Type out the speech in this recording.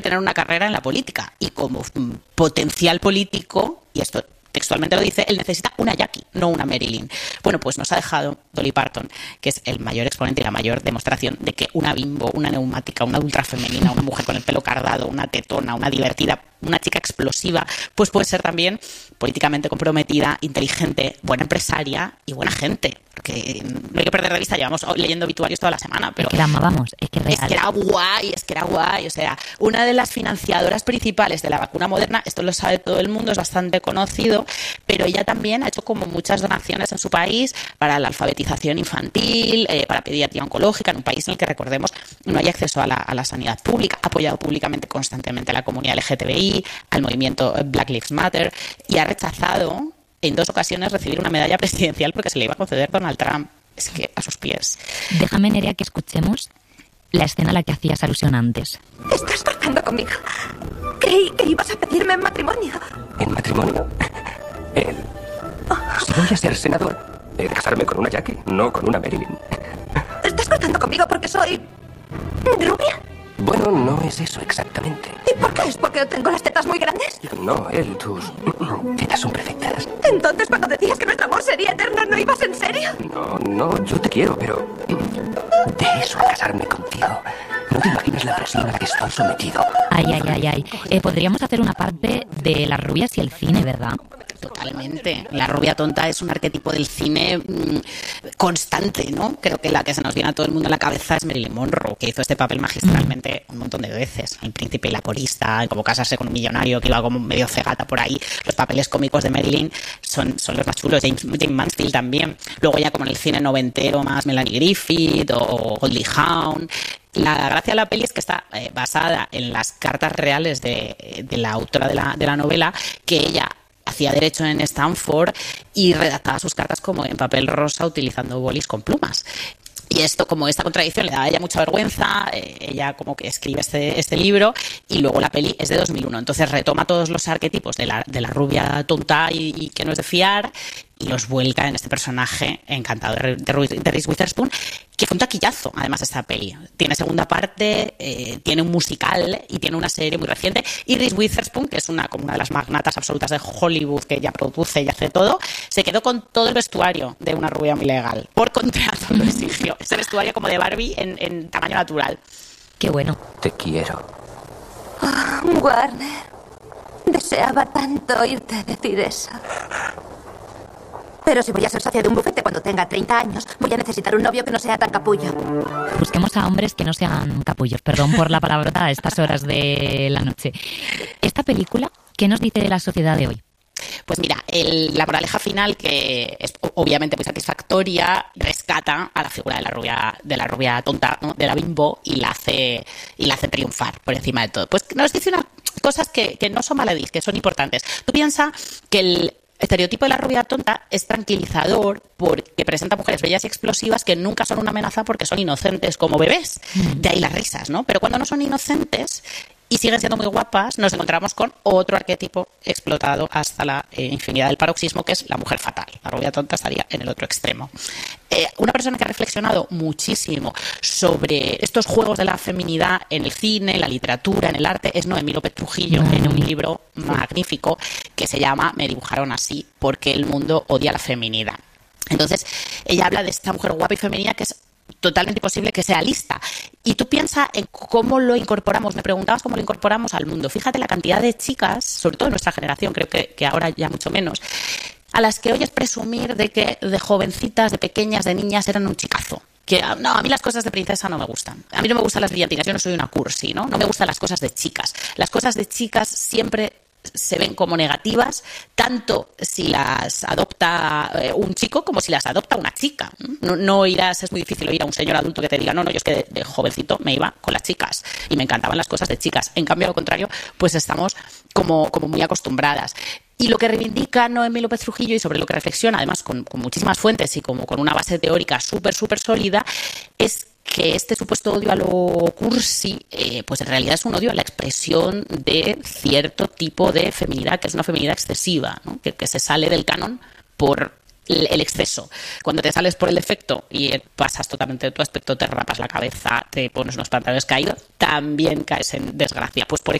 tener una carrera en la política y como potencial político, y esto textualmente lo dice, él necesita una Jackie, no una Marilyn. Bueno, pues nos ha dejado Dolly Parton, que es el mayor exponente y la mayor demostración de que una bimbo, una neumática, una ultra femenina, una mujer con el pelo cardado, una tetona, una divertida, una chica explosiva, pues puede ser también políticamente comprometida, inteligente, buena empresaria y buena gente. Porque no hay que perder de vista, llevamos leyendo obituarios toda la semana, pero es que la amábamos, es que real. Es que era guay, o sea, una de las financiadoras principales de la vacuna Moderna, esto lo sabe todo el mundo, es bastante conocido, pero ella también ha hecho como muchas donaciones en su país para la alfabetización infantil, para pediatría oncológica, en un país en el que, recordemos, no hay acceso a la sanidad pública, ha apoyado públicamente constantemente a la comunidad LGTBI, al movimiento Black Lives Matter, y ha rechazado en 2 ocasiones recibir una medalla presidencial porque se le iba a conceder Donald Trump. Es que a sus pies. Déjame, Nerea, que escuchemos la escena a la que hacías alusión antes. Estás tratando conmigo. Creí que ibas a pedirme en matrimonio. ¿En matrimonio? Si voy a ser senador, he de casarme con una Jackie, no con una Marilyn. Estás tratando conmigo porque soy rubia. Bueno, no es eso exactamente. ¿Y por qué? ¿Es porque tengo las tetas muy grandes? No, tus tetas son perfectas. Entonces, cuando decías que nuestro amor sería eterno, ¿no ibas en serio? No, yo te quiero, pero de eso a casarme contigo, no te imaginas la presión a la que estoy sometido. Ay. Podríamos hacer una parte de las rubias y el cine, ¿verdad? Totalmente. La rubia tonta es un arquetipo del cine constante, ¿no? Creo que la que se nos viene a todo el mundo a la cabeza es Marilyn Monroe, que hizo este papel magistralmente un montón de veces. El príncipe y la porista, como casarse con un millonario que iba como medio cegata por ahí. Los papeles cómicos de Marilyn son los más chulos. James Mansfield también. Luego ya como en el cine noventero más Melanie Griffith o Goldie Hawn. La gracia de la peli es que está basada en las cartas reales de la autora de la novela, que ella hacía derecho en Stanford y redactaba sus cartas como en papel rosa utilizando bolis con plumas. Y esto, como esta contradicción le daba a ella mucha vergüenza, ella como que escribe este libro y luego la peli es de 2001. Entonces retoma todos los arquetipos de la rubia tonta y que no es de fiar y los vuelca en este personaje encantado de Reese Witherspoon, que fue un taquillazo, además, esta peli. Tiene segunda parte, tiene un musical y tiene una serie muy reciente. Y Reese Witherspoon, que es como una de las magnatas absolutas de Hollywood, que ella produce y hace todo, se quedó con todo el vestuario de una rubia muy legal. Por contrato lo exigió. Ese vestuario como de Barbie en tamaño natural. Qué bueno. Te quiero. Warner, deseaba tanto oírte decir eso. Pero si voy a ser socia de un bufete cuando tenga 30 años, voy a necesitar un novio que no sea tan capullo. Busquemos a hombres que no sean capullos. Perdón por la palabrota a estas horas de la noche. Esta película, ¿qué nos dice de la sociedad de hoy? Pues mira, la moraleja final, que es obviamente muy satisfactoria, rescata a la figura de la rubia tonta, ¿no? De la bimbo, y la hace triunfar por encima de todo. Pues nos dice unas cosas que no son maledís, que son importantes. Tú piensas que el estereotipo de la rubia tonta es tranquilizador porque presenta mujeres bellas y explosivas que nunca son una amenaza porque son inocentes como bebés. De ahí las risas, ¿no? Pero cuando no son inocentes y siguen siendo muy guapas, nos encontramos con otro arquetipo explotado hasta la infinidad del paroxismo, que es la mujer fatal. La rubia tonta estaría en el otro extremo. Una persona que ha reflexionado muchísimo sobre estos juegos de la feminidad en el cine, en la literatura, en el arte, es Noemí López Trujillo, en un libro magnífico que se llama Me dibujaron así, porque el mundo odia la feminidad. Entonces, ella habla de esta mujer guapa y femenina que es totalmente imposible que sea lista. Y tú piensas en cómo lo incorporamos. Me preguntabas cómo lo incorporamos al mundo. Fíjate la cantidad de chicas, sobre todo en nuestra generación, creo que ahora ya mucho menos, a las que oyes presumir de que de jovencitas, de pequeñas, de niñas eran un chicazo. Que no, a mí las cosas de princesa no me gustan. A mí no me gustan las brillantinas, yo no soy una cursi, ¿no? No me gustan las cosas de chicas. Las cosas de chicas siempre se ven como negativas, tanto si las adopta un chico como si las adopta una chica. No irás, es muy difícil oír a un señor adulto que te diga, no, yo es que de jovencito me iba con las chicas y me encantaban las cosas de chicas. En cambio, al contrario, pues estamos como muy acostumbradas. Y lo que reivindica Noemí López Trujillo y sobre lo que reflexiona, además con muchísimas fuentes y como con una base teórica súper sólida, es que este supuesto odio a lo cursi, pues en realidad es un odio a la expresión de cierto tipo de feminidad, que es una feminidad excesiva, ¿no? que se sale del canon por el exceso. Cuando te sales por el defecto y pasas totalmente de tu aspecto, te rapas la cabeza, te pones unos pantalones caídos, también caes en desgracia. Pues por